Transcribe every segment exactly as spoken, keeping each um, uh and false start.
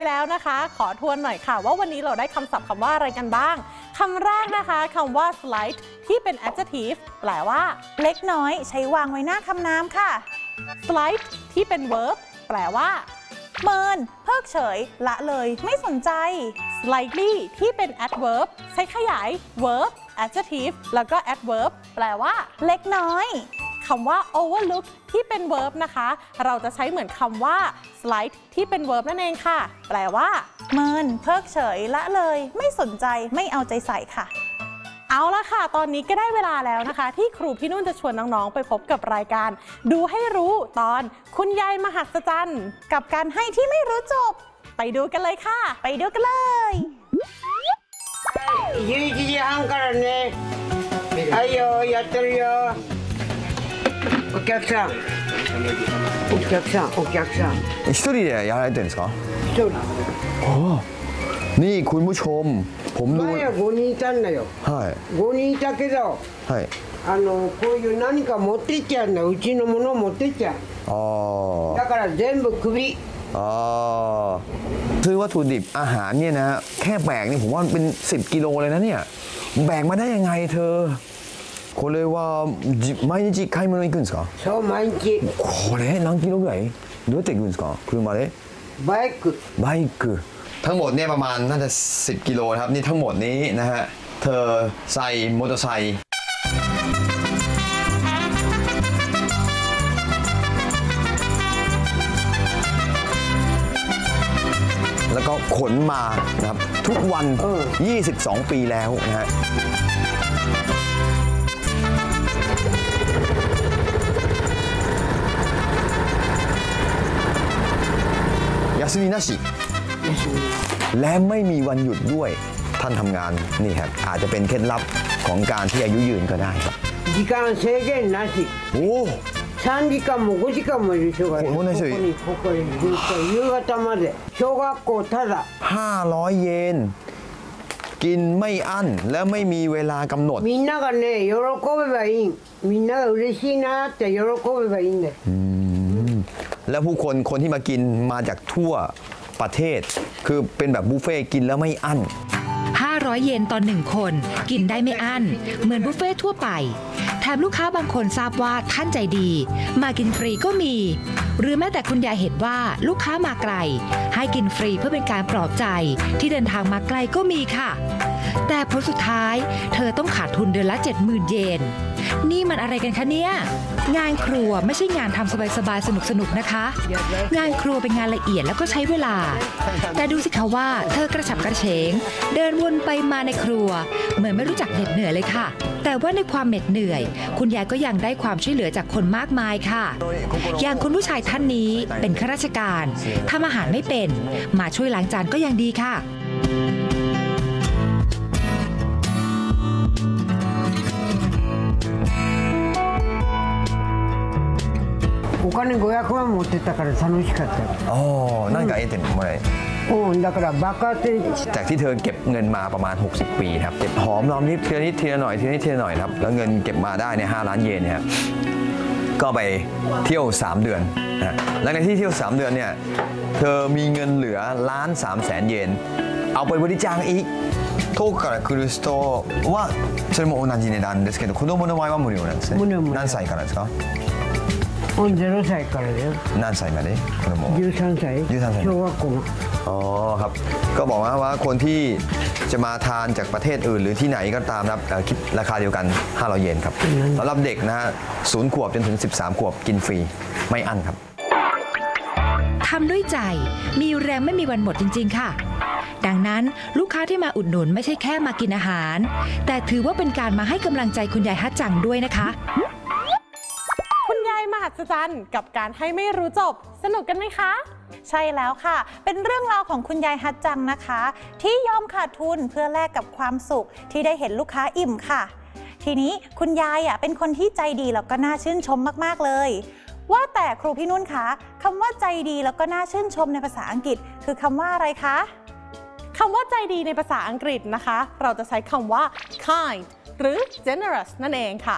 แล้วนะคะขอทวนหน่อยค่ะว่าวันนี้เราได้คำศัพท์คำว่าอะไรกันบ้างคำแรกนะคะคำว่า slight ที่เป็น adjective แปลว่าเล็กน้อยใช้วางไว้หน้าคำนามค่ะ slight ที่เป็น verb แปลว่าเมินเพิกเฉยละเลยไม่สนใจ slightly ที่เป็น adverb ใช้ขยาย verb adjective แล้วก็ adverb แปลว่าเล็กน้อยคำว่า overlook ที่เป็น verb นะคะเราจะใช้เหมือนคำว่า slight ที่เป็น verb นั่นเองค่ะแปลว่าเมินเพิกเฉยละเลยไม่สนใจไม่เอาใจใส่ค่ะเอาละค่ะตอนนี้ก็ได้เวลาแล้วนะคะที่ครูพี่นุ่นจะชวนน้องๆไปพบกับรายการดูให้รู้ตอนคุณยายมหัศจรรย์กับการให้ที่ไม่รู้จบไปดูกันเลยค่ะไปดูกันเลยじゅういちじはんからねはいよやってるよお客さんお客さんお客さん一人でやられてるんですか一人นี่คุณผู้ชมผมดู前はごにんいたんだよはいごにんいたけどはいあのこういう何か持ってっちゃうんだうちのもの持ってっちゃうああだから全部首อ๋อซื้อวัตถุดิบอาหารเนี่ยนะแค่แบกนี่ผมว่ามันเป็นสิบกิโลเลยนะเนี่ยแบกมาได้ยังไงเธอこれは毎日買い物行くんですかそう毎日これ何キロぐらいどうやって行くんですか車でバイクバイクทั้งหมดเนี่ยประมาณน่าจะสิบกิโลครับนี่ทั้งหมดนี้นะฮะเธอใส่มอเตอร์ไซค์แล้วก็ขนมานะครับทุกวันยี่สิบสองปีแล้วนะฮะ休みなしและไม่มีวันหยุดด้วยท่านทำงานนี่ครับอาจจะเป็นเคล็ดลับของการที่อายุยืนก็ได้ครับ時間制限なしโอ้さんじかんもごじかんもいる人がいるここにここにずっと夕方まで小学校ただห้าร้อยเยนกินไม่อั้นและไม่มีเวลากำหนดみんながね喜べばいいみんなが嬉しいなって喜べばいいんだよและผู้คนคนที่มากินมาจากทั่วประเทศคือเป็นแบบบุฟเฟ่กินแล้วไม่อั้นห้าร้อยเยนต่อหนึ่งคนกินได้ไม่อั้นเหมือนบุฟเฟ่ทั่วไปแถมลูกค้าบางคนทราบว่าท่านใจดีมากินฟรีก็มีหรือแม้แต่คุณยายเห็นว่าลูกค้ามาไกลให้กินฟรีเพื่อเป็นการปลอบใจที่เดินทางมาไกลก็มีค่ะแต่ผลสุดท้ายเธอต้องขาดทุนเดือนละ เจ็ดหมื่น เยนนี่มันอะไรกันคะเนี่ยงานครัวไม่ใช่งานทำสบายๆสนุกๆนะคะงานครัวเป็นงานละเอียดแล้วก็ใช้เวลาแต่ดูสิคะว่าเธอกระฉับกระเฉงเดินวนไปมาในครัวเหมือนไม่รู้จักเหน็ดเหนื่อยเลยค่ะแต่ว่าในความเหน็ดเหนื่อยคุณยายก็ยังได้ความช่วยเหลือจากคนมากมายค่ะอย่างคุณผู้ชายท่านนี้เป็นข้าราชการทำอาหารไม่เป็นมาช่วยล้างจานก็ยังดีค่ะお金ごひゃくまん持ってたから楽しかったよอ๋อนั่นก็ไอเต็มมาเลยうんだから爆発จากที่เธอเก็บเงินมาประมาณหกสิบปีครับเก็บหอมรอมริบทีละนิดทีละหน่อยทีละนิดทีละหน่อยครับแล้วเงินเก็บมาได้เนี่ยห้าล้านเยนเนี่ยก็ไปเที่ยวสามเดือนนะและในที่เที่ยวสามเดือนเนี่ยเธอมีเงินเหลือล้านสามแสนเยนเอาไปบริจาคอีก遠くから来る人はそれも同じ値段ですけど子供の場合は無料なんですね何歳からですかゼロ歳からだよ何歳まで子供じゅうさんさいじゅうさんさい小学校อ๋อครับก็บอกว่าว่าคนที่จะมาทานจากประเทศอื่นหรือที่ไหนก็ตามครับคิดราคาเดียวกันห้าร้อยเยนครับสำหรับเด็กนะฮะศูนย์ขวบจนถึงสิบสามขวบกินฟรีไม่อั้นครับทำด้วยใจมีแรงไม่มีวันหมดจริงๆค่ะดังนั้นลูกค้าที่มาอุดหนุนไม่ใช่แค่มากินอาหารแต่ถือว่าเป็นการมาให้กำลังใจคุณยายฮัจจังด้วยนะคะคุณยายมหัศจรรย์กับการให้ไม่รู้จบสนุกกันไหมคะใช่แล้วค่ะเป็นเรื่องราวของคุณยายฮัจจังนะคะที่ยอมขาดทุนเพื่อแลกกับความสุขที่ได้เห็นลูกค้าอิ่มค่ะทีนี้คุณยายอ่ะเป็นคนที่ใจดีแล้วก็น่าชื่นชมมากๆเลยว่าแต่ครูพี่นุ่นคะคำว่าใจดีแล้วก็น่าชื่นชมในภาษาอังกฤษคือคำว่าอะไรคะคำว่าใจดีในภาษาอังกฤษนะคะเราจะใช้คำว่า kind หรือ generous นั่นเองค่ะ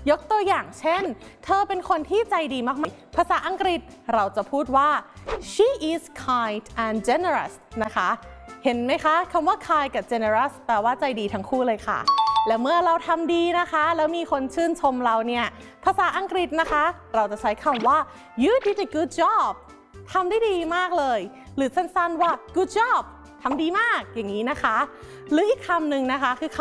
ยกตัวอย่างเช่นเธอเป็นคนที่ใจดีมากๆภาษาอังกฤษเราจะพูดว่า she is kind and generous นะคะเห็นไหมคะคำว่า kind กับ generous แปลว่าใจดีทั้งคู่เลยค่ะและเมื่อเราทำดีนะคะแล้วมีคนชื่นชมเราเนี่ยภาษาอังกฤษนะคะเราจะใช้คำว่า you did a good job ทำได้ดีมากเลยหรือสั้นๆว่า good job ทำดีมากอย่างนี้นะคะหรืออีกคำหนึ่งนะคะคือ